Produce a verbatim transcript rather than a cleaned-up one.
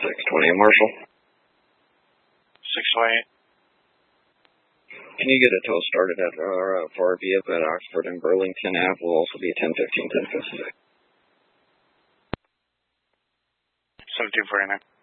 six twenty, Marshall. six twenty. Can you get a tow started at our uh, Far Via at Oxford and Burlington Ave? Will also be ten fifteen, ten fifteen. seventeen forty-nine.